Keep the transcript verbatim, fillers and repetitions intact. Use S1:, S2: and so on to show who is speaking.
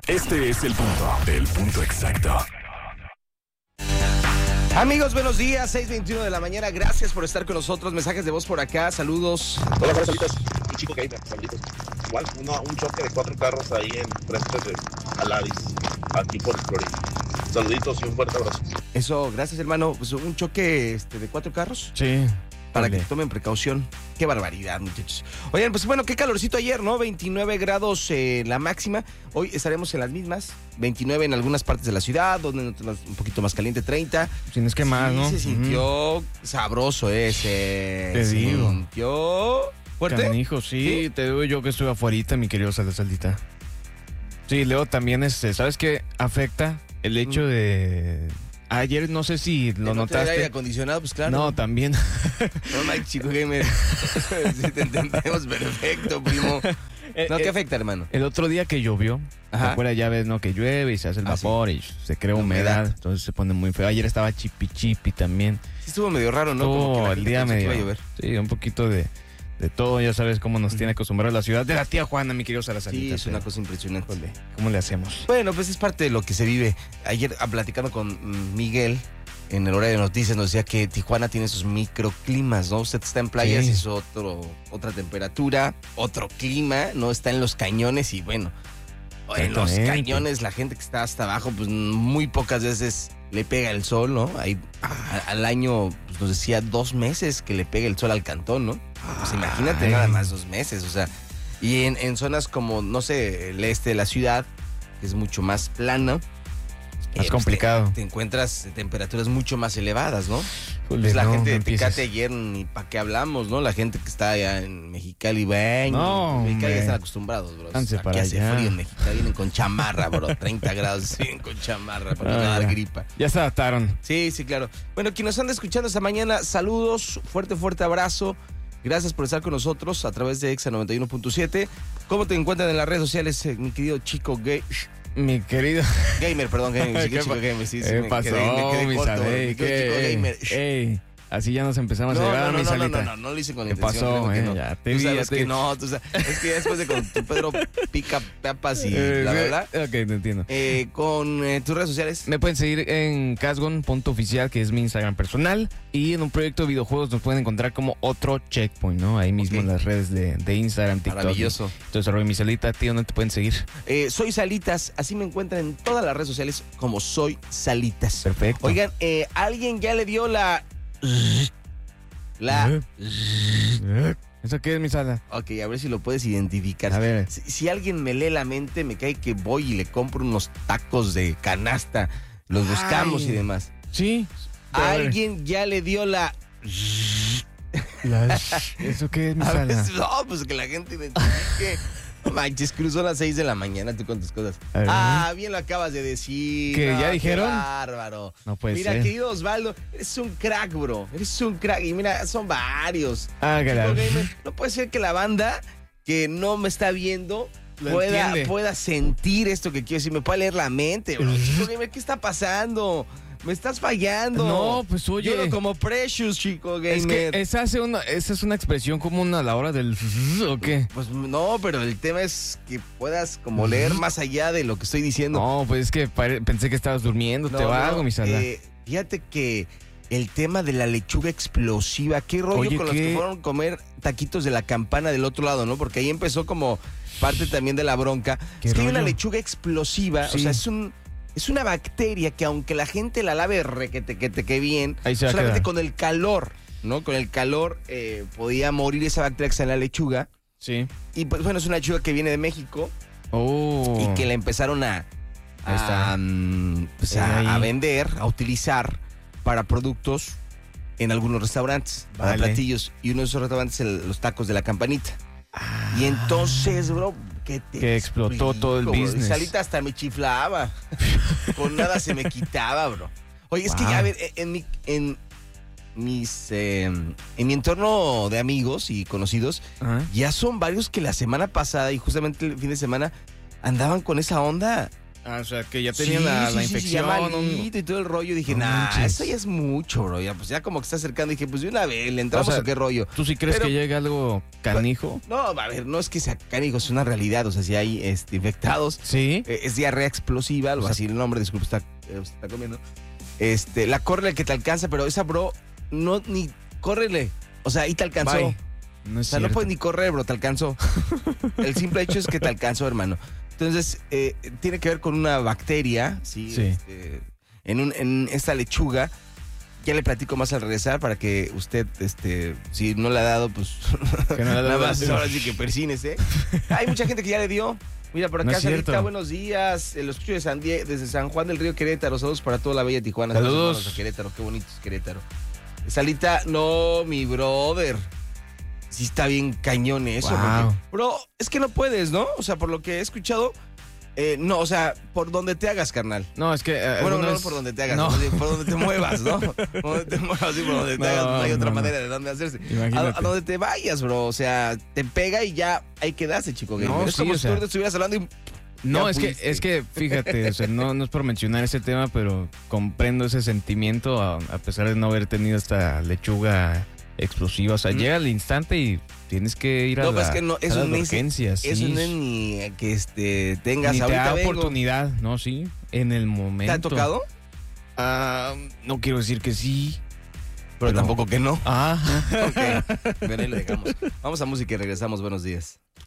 S1: Este es el punto, el punto exacto.
S2: Amigos, buenos días, seis veintiuno de la mañana, gracias por estar con nosotros, mensajes de voz por acá, saludos.
S3: Hola, buenas saluditos, un chico gamer, saluditos. Igual, uno, un choque de cuatro carros ahí en frente de Alavis, aquí por Florida. Saluditos y un fuerte abrazo.
S2: Eso, gracias hermano, pues un choque este, de cuatro carros.
S4: Sí.
S2: Para
S4: Ole.
S2: que tomen precaución. Qué barbaridad, muchachos. Oigan, pues bueno, qué calorcito ayer, ¿no? veintinueve grados eh, la máxima. Hoy estaremos en las mismas. veintinueve en algunas partes de la ciudad, donde un poquito más caliente, treinta.
S4: Tienes que más,
S2: sí,
S4: ¿no?
S2: se sintió uh-huh. sabroso ese.
S4: Te
S2: se
S4: digo.
S2: sintió fuerte.
S4: Canijo, sí,
S2: ¿Sí?
S4: te digo yo que estuve afuera, mi querido Saldita. Sí, Leo, también, este, ¿sabes qué afecta el hecho mm. de... Ayer no sé si lo
S2: ¿No
S4: notaste.
S2: aire acondicionado? Pues claro.
S4: No, también.
S2: No, Mike, chico gamer. Sí, te entendemos perfecto, primo. No, ¿qué afecta, hermano?
S4: El otro día que llovió, afuera ya ves, ¿no? Que llueve y se hace el
S2: ah,
S4: vapor
S2: sí.
S4: y se crea humedad, humedad, entonces se pone muy feo. Ayer estaba chipi chipi también.
S2: Sí, estuvo medio raro, ¿no?
S4: Como
S2: Como que
S4: el día medio.
S2: Iba a llover.
S4: Sí, un poquito de, de todo, ya sabes cómo nos tiene acostumbrado la ciudad. De la tía Juana, mi querido Salazarita.
S2: Sí, es una cosa impresionante.
S4: Ole, ¿cómo le hacemos?
S2: Bueno, pues es parte de lo que se vive. Ayer, platicando con Miguel, en el horario de noticias, nos decía que Tijuana tiene sus microclimas, ¿no? Usted está en playas
S4: sí.
S2: y es otro, otra temperatura, otro clima, ¿no? Está en los cañones y bueno, en los cañones la gente que está hasta abajo, pues muy pocas veces le pega el sol, ¿no? Hay, a, al año, pues, nos decía dos meses que le pega el sol al cantón, ¿no? Pues imagínate, Ay. nada más dos meses, o sea, y en, en zonas como, no sé, el este de la ciudad, que es mucho más plano,
S4: más
S2: eh,
S4: complicado.
S2: Pues te, te encuentras temperaturas mucho más elevadas, ¿no?
S4: Ule,
S2: pues la
S4: no,
S2: gente de
S4: no
S2: Tecate ayer, ni para qué hablamos, ¿no? La gente que está allá en Mexicali, ven.
S4: No,
S2: en Mexicali ya
S4: hombre.
S2: están acostumbrados, bro.
S4: Háganse
S2: Aquí
S4: para
S2: hace
S4: allá.
S2: frío en Mexicali, vienen con chamarra, bro. treinta grados, vienen con chamarra para no
S4: Ah,
S2: dar
S4: ya.
S2: gripa.
S4: Ya se adaptaron.
S2: Sí, sí, claro. Bueno, quien nos anda escuchando esta mañana, saludos, fuerte, fuerte abrazo. Gracias por estar con nosotros a través de Exa noventa y uno punto siete. ¿Cómo te encuentran en las redes sociales, eh, mi querido chico gay?
S4: Mi querido.
S2: Gamer, perdón, gamer.
S4: ¿Qué
S2: Chico,
S4: pa-
S2: gamer, sí, sí.
S4: ¿Qué
S2: me
S4: pasó,
S2: quedé, me quedé
S4: mi
S2: corto,
S4: Saley?
S2: mi querido
S4: ¿Qué?
S2: chico gamer.
S4: Ey, así ya nos empezamos
S2: No,
S4: a llevar,
S2: no, no,
S4: mi
S2: no,
S4: Salita.
S2: no, no, no lo hice con
S4: ¿Qué
S2: intención.
S4: pasó,
S2: creo que
S4: eh?
S2: no.
S4: Ya te
S2: Tú
S4: vi,
S2: sabes
S4: ya
S2: que
S4: te-
S2: no, tú sabes, es que ya después de con tu Pedro pica papas y
S4: Eh,
S2: bla,
S4: sí.
S2: bla, bla.
S4: Ok, te entiendo.
S2: Eh, con eh, tus redes sociales.
S4: Me pueden seguir en casgon punto oficial, que es mi Instagram personal. Y en un proyecto de videojuegos nos pueden encontrar como otro checkpoint, ¿no? Ahí mismo
S2: Ok.
S4: en las redes de, de Instagram, TikTok.
S2: Maravilloso.
S4: Entonces, arroba mi Salita, tío, ¿dónde te pueden seguir?
S2: Eh, soy Salitas, así me encuentran en todas las redes sociales como Soy Salitas.
S4: Perfecto.
S2: Oigan, eh, alguien ya le dio la... La...
S4: ¿Eso qué es, mi Sala?
S2: Ok, a ver si lo puedes identificar.
S4: A ver.
S2: Si, si alguien me lee la mente, me cae que voy y le compro unos tacos de canasta. Los buscamos
S4: Ay.
S2: y demás.
S4: Sí. pero a ver.
S2: Alguien ya le dio la...
S4: La- ¿Eso qué es, mi
S2: A
S4: Sala?
S2: ver, no, pues que la gente identifique. No manches, cruzó a las seis de la mañana, tú con tus cosas.
S4: A ver.
S2: Ah, bien lo acabas de decir.
S4: ¿Que
S2: No,
S4: ya
S2: qué
S4: dijeron?
S2: bárbaro.
S4: No puede
S2: Mira,
S4: ser.
S2: querido Osvaldo, eres un crack, bro. Eres un crack. Y mira, son varios.
S4: Ah,
S2: Chico
S4: caray.
S2: gamer, no puede ser que la banda que no me está viendo
S4: Lo
S2: pueda,
S4: entiende.
S2: pueda sentir esto que quiero decir. Me puede leer la mente, bro. Chico gamer, ¿qué está pasando? Me estás fallando.
S4: No, pues, oye.
S2: Yo no como Precious, chico gamer.
S4: Es que esa, hace una, esa es una expresión común a la hora del... ¿O qué?
S2: Pues no, pero el tema es que puedas como leer más allá de lo que estoy diciendo.
S4: No, pues es que pare- pensé que estabas durmiendo, te
S2: No,
S4: va
S2: no,
S4: algo, mi Sala.
S2: eh, fíjate que el tema de la lechuga explosiva, qué rollo
S4: Oye,
S2: con los
S4: ¿qué?
S2: que fueron a comer taquitos de la campana del otro lado, ¿no? Porque ahí empezó como parte también de la bronca.
S4: ¿Qué
S2: Es que hay
S4: rollo?
S2: una lechuga explosiva,
S4: Sí.
S2: o sea, es un... Es una bacteria que aunque la gente la lave requete que te que bien,
S4: Ahí se va a
S2: solamente
S4: quedar.
S2: con el calor, ¿no? Con el calor eh, podía morir esa bacteria que está en la lechuga.
S4: Sí.
S2: Y pues bueno, es una lechuga que viene de México
S4: Oh.
S2: y que la empezaron a,
S4: Ahí está.
S2: a, mm, pues,
S4: Eh,
S2: a-
S4: ahí.
S2: a vender, a utilizar para productos en algunos restaurantes, para
S4: Vale.
S2: platillos. Y uno de esos restaurantes es el- los tacos de la campanita. Y entonces, bro, ¿qué te
S4: Que explotó
S2: explico,
S4: todo el
S2: bro?
S4: business.
S2: Y Salita hasta me chiflaba. Con nada se me quitaba, bro. Oye, es que
S4: Wow.
S2: ya, a ver, en mi, en mis, eh, en mi entorno de amigos y conocidos,
S4: Ajá.
S2: ya son varios que la semana pasada y justamente el fin de semana andaban con esa onda.
S4: Ah, o sea, que ya tenía
S2: Sí,
S4: la,
S2: sí,
S4: la
S2: sí, sí,
S4: infección.
S2: ya
S4: un-
S2: malito y todo el rollo. Dije,
S4: No
S2: nah,
S4: manches.
S2: eso ya es mucho, bro. Ya, pues ya como que está acercando. Dije, pues de una vez, ¿le entramos
S4: O sea,
S2: o qué rollo?
S4: ¿Tú sí crees
S2: Pero-
S4: que llegue algo canijo?
S2: No, a ver, no es que sea cánico, es una realidad. O sea, si hay este, infectados,
S4: Sí.
S2: eh, es diarrea explosiva, algo
S4: O sea-
S2: así el nombre, disculpe, está, eh, usted está comiendo. Este, la córrele que te alcanza, pero esa, bro, no, ni córrele. O sea, ahí te alcanzó.
S4: Bye. No
S2: O
S4: es
S2: sea, no
S4: cierto.
S2: puedes ni correr, bro, te alcanzó. El simple hecho es que te alcanzó, hermano. Entonces, eh, tiene que ver con una bacteria, ¿sí?
S4: Sí.
S2: Este, en, un, en esta lechuga. Ya le platico más al regresar para que usted, este, si no le ha dado, pues
S4: Que no le ha
S2: nada
S4: dado.
S2: más ahora sí que persínese. Hay mucha gente que ya le dio. Mira, por
S4: No
S2: acá,
S4: es
S2: Sarita,
S4: cierto.
S2: buenos días. Eh, Lo escucho de San Die- desde San Juan del Río Querétaro. Saludos para toda la bella Tijuana.
S4: Saludos.
S2: hermanos, a Querétaro, qué bonito es Querétaro. Salita, no, mi brother. Sí está bien cañón eso.
S4: Wow.
S2: porque- bro, es que no puedes, ¿no? O sea, por lo que he escuchado, eh, no, o sea, por donde te hagas, carnal.
S4: No, es que. eh,
S2: Bueno, no
S4: algunas-
S2: por donde te hagas,
S4: No.
S2: más bien por donde te muevas, ¿no? Por donde te muevas, sí, por donde te
S4: No,
S2: hagas, no hay otra
S4: no, no.
S2: manera de dónde hacerse. A,
S4: Imagínate.
S2: a donde te vayas, bro, o sea, te pega y ya ahí quedaste, chico.
S4: No,
S2: gamer. es
S4: sí,
S2: como
S4: o
S2: si
S4: sea.
S2: tú ahorita estuvieras hablando y...
S4: No,
S2: Ya
S4: es que,
S2: fuiste.
S4: es que, fíjate, o sea, no, no es por mencionar ese tema, pero comprendo ese sentimiento a, a pesar de no haber tenido esta lechuga explosiva. O sea,
S2: Mm.
S4: llega el instante y tienes que ir a,
S2: No,
S4: la,
S2: pues es que no,
S4: a
S2: eso
S4: las
S2: no es-
S4: urgencias.
S2: Eso
S4: sí.
S2: no es ni que este, tengas
S4: Ni te
S2: ahorita
S4: da
S2: vengo.
S4: oportunidad, ¿no? Sí, en el momento.
S2: ¿Te ha tocado?
S4: Ah, no quiero decir que sí.
S2: Pero,
S4: Pero-
S2: tampoco que no.
S4: Ah,
S2: Ok, bueno, ahí lo dejamos. Vamos a música y regresamos. Buenos días.